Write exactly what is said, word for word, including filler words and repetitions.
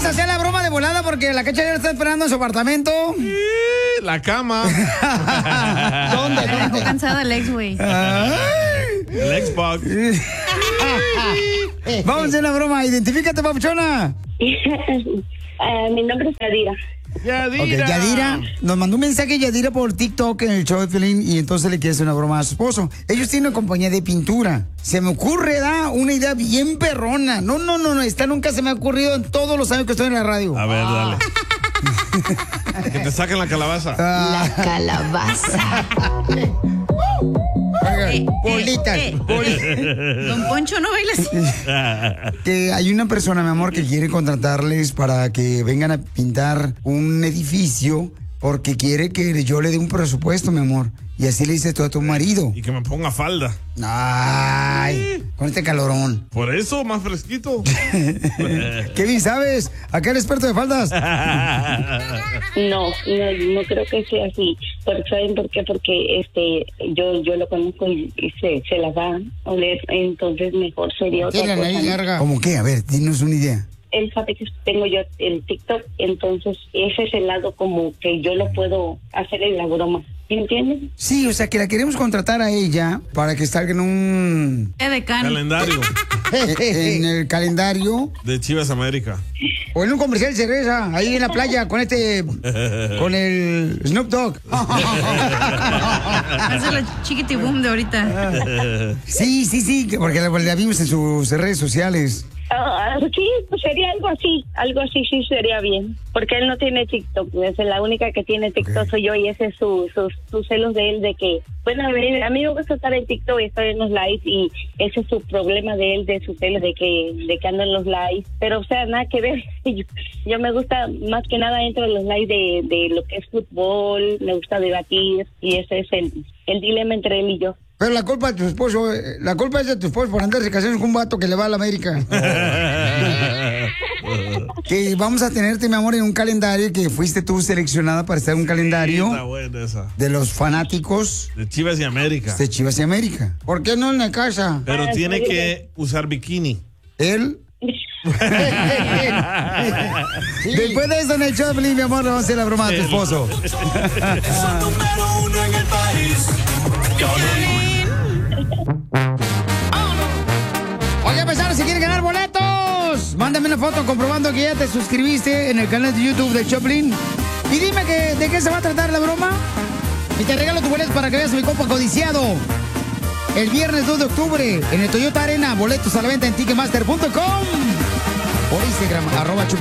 vamos a hacer la broma de volada porque la Cacha ya está esperando en su apartamento. La cama. ¿Dónde? Me dejó cansada el ex, güey. El Xbox. Vamos a hacer la broma. Identifícate, papuchona. Uh, mi nombre es Yadira. Yadira. Ok, Yadira. Nos mandó un mensaje Yadira por TikTok en el show de Piolín y entonces le quiere hacer una broma a su esposo. Ellos tienen una compañía de pintura. Se me ocurre, da una idea bien perrona. No, no, no, no. Esta nunca se me ha ocurrido en todos los años que estoy en la radio. A ver, dale. Que te saquen la calabaza. Ah. La calabaza. Eh, bolitas, eh, bolitas. Don Poncho, no bailas. Que hay una persona, mi amor, que quiere contratarles para que vengan a pintar un edificio porque quiere que yo le dé un presupuesto, mi amor. Y así le dices tú a tu marido. Y que me ponga falda. Ay, con este calorón. Por eso, más fresquito. Kevin, ¿sabes? Acá el experto de faldas. No, no, no creo que sea así. Pero ¿saben por qué? Porque este, yo, yo lo conozco y, y se, se las va a oler. Entonces mejor sería otra Tiene la nariz cosa. larga. ¿Cómo qué? A ver, dinos una idea. Él sabe que tengo yo el TikTok, entonces ese es el lado como que yo lo puedo hacer en la broma. ¿Entiendes? Sí, o sea, que la queremos contratar a ella para que salga en un... Edecán. Calendario en el calendario. de Chivas América. O en un comercial de cerveza, ahí en la playa, con este... con el Snoop Dogg. Esa es la chiquitiboom de ahorita. Sí, sí, sí, que- porque la, la vimos en sus redes sociales. Ah, sí, pues sería algo así, algo así sí sería bien, porque él no tiene TikTok, es la única que tiene TikTok soy yo y ese es su, su, sus celos de él de que, bueno, a mí, a mí me gusta estar en TikTok y estar en los lives y ese es su problema de él, de sus celos de que, de que anda en los lives, pero o sea, nada que ver, yo, yo me gusta más que nada entro en los lives de, de lo que es fútbol, me gusta debatir y ese es el, el dilema entre él y yo. Pero la culpa de tu esposo, eh, la culpa es de tu esposo por andarse casando con un vato que le va a la América. Que vamos a tenerte, mi amor, en un calendario que fuiste tú seleccionada para estar en un calendario Está buena esa. de los fanáticos De Chivas y América. de Chivas y América. ¿Por qué no en la casa? Pero tiene que usar bikini. Él. Después de eso en el show de Piolín, mi amor, le vamos a hacer la broma a tu esposo. Son número uno en el país. Oye, paisanos, si quieren ganar boletos, mándame una foto comprobando que ya te suscribiste en el canal de YouTube de Choplin. Y dime que, de qué se va a tratar la broma. Y te regalo tu boleto para que veas mi compa codiciado. El viernes dos de octubre en el Toyota Arena. Boletos a la venta en ticketmaster punto com. Por Instagram, arroba Choplin.